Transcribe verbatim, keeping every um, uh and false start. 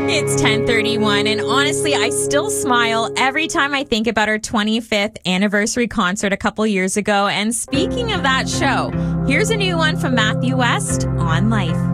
It's ten thirty-one, and honestly, I still smile every time I think about our twenty-fifth anniversary concert a couple years ago. And speaking of that show, here's a new one from Matthew West on Life.